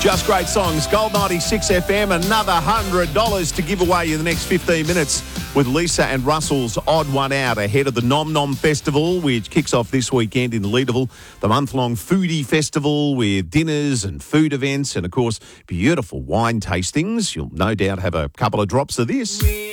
Just great songs. Gold 96 FM, another $100 to give away in the next 15 minutes with Lisa and Russell's Odd One Out ahead of the Nom Nom Festival, which kicks off this weekend in Leederville. The month-long foodie festival with dinners and food events and, of course, beautiful wine tastings. You'll no doubt have a couple of drops of this.